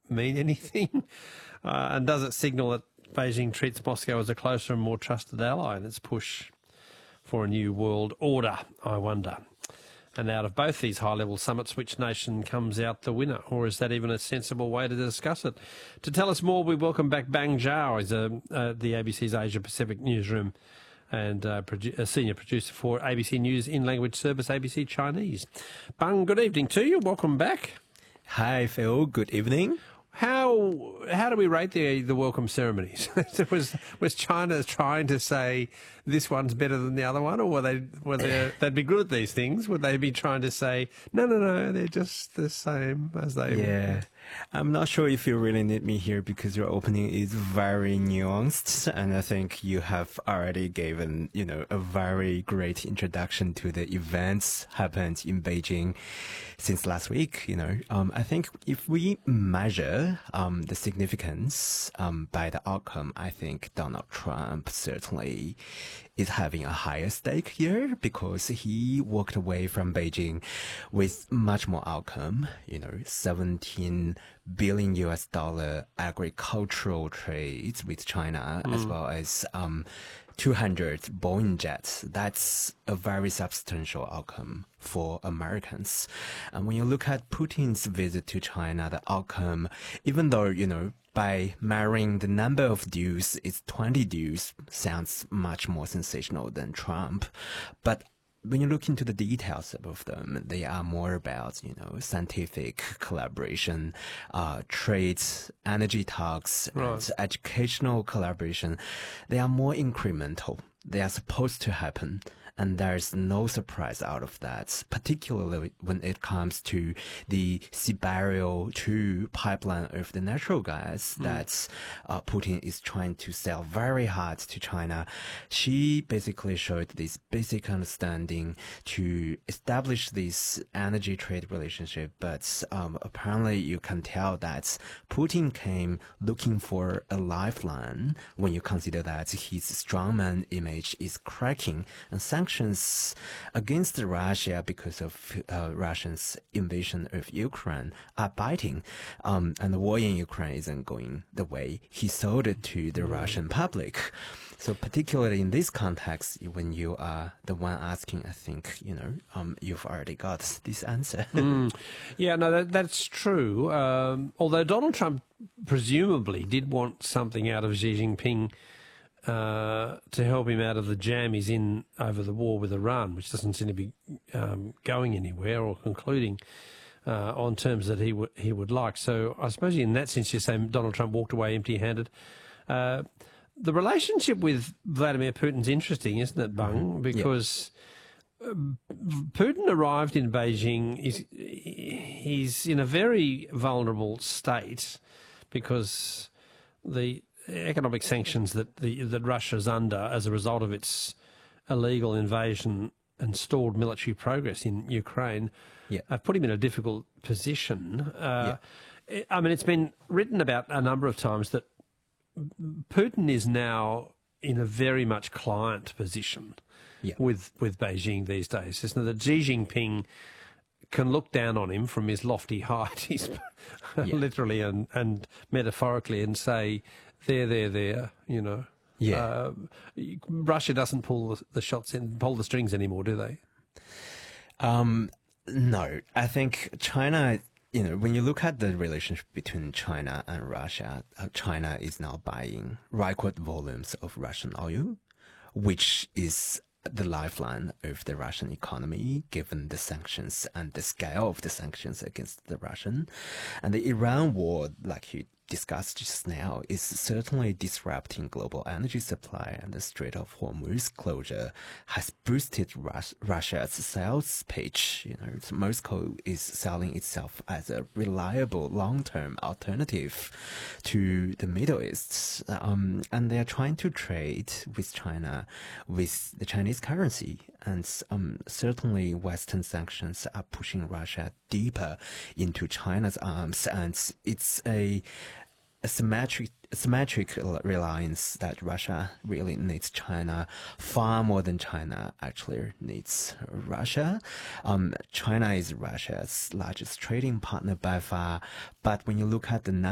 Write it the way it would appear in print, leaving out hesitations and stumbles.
mean anything? And does it signal that Beijing treats Moscow as a closer and more trusted ally in its push for a new world order, I wonder? And out of both these high-level summits, which nation comes out the winner? Or is that even a sensible way to discuss it? To tell us more, we welcome back Bang Zhao. He's the ABC's Asia-Pacific newsroom and a senior producer for ABC News in-language service, ABC Chinese. Bang, good evening to you. Welcome back. Hi, Phil. Good evening. How do we rate the welcome ceremonies? was China trying to say this one's better than the other one, or they'd be good at these things? Would they be trying to say no, they're just the same as they were? Yeah. I'm not sure if you really need me here because your opening is very nuanced, and I think you have already given, a very great introduction to the events happened in Beijing since last week. I think if we measure the significance by the outcome, I think Donald Trump certainly is having a higher stake here because he walked away from Beijing with much more outcome, 17 billion US dollar agricultural trades with China, as well as 200 Boeing jets. That's a very substantial outcome for Americans. And when you look at Putin's visit to China, the outcome, even though, by marrying the number of deals, it's 20 deals, sounds much more sensational than Trump. But when you look into the details of them, they are more about, scientific collaboration, trade, energy talks, and educational collaboration. They are more incremental. They are supposed to happen. And there's no surprise out of that, particularly when it comes to the Siberia 2 pipeline of the natural gas that Putin is trying to sell very hard to China. She basically showed this basic understanding to establish this energy trade relationship. But apparently you can tell that Putin came looking for a lifeline when you consider that his strongman image is cracking and sanctions against Russia because of Russia's invasion of Ukraine are biting, and the war in Ukraine isn't going the way he sold it to the Russian public. So particularly in this context, when you are the one asking, I think, you've already got this answer. Yeah, no, that's true. Although Donald Trump presumably did want something out of Xi Jinping to help him out of the jam he's in over the war with Iran, which doesn't seem to be going anywhere or concluding on terms that he would like. So I suppose in that sense you're saying Donald Trump walked away empty-handed. The relationship with Vladimir Putin's interesting, isn't it, Bung? Because Putin arrived in Beijing. He's in a very vulnerable state because the economic sanctions that Russia's under as a result of its illegal invasion and stalled military progress in Ukraine have put him in a difficult position. I mean, it's been written about a number of times that Putin is now in a very much client position with Beijing these days. Isn't it that Xi Jinping can look down on him from his lofty height, literally and metaphorically, and say, there, Russia doesn't pull the strings anymore, do they? No, I think China, when you look at the relationship between China and Russia, China is now buying record volumes of Russian oil, which is the lifeline of the Russian economy, given the sanctions and the scale of the sanctions against the Russian. And the Iran war, like you discussed just now, is certainly disrupting global energy supply, and the Strait of Hormuz closure has boosted Russia's sales pitch. Moscow is selling itself as a reliable long-term alternative to the Middle East, and they are trying to trade with China with the Chinese currency, and certainly Western sanctions are pushing Russia deeper into China's arms, and it's a symmetric reliance that Russia really needs China far more than China actually needs Russia. China is Russia's largest trading partner by far, but when you look at the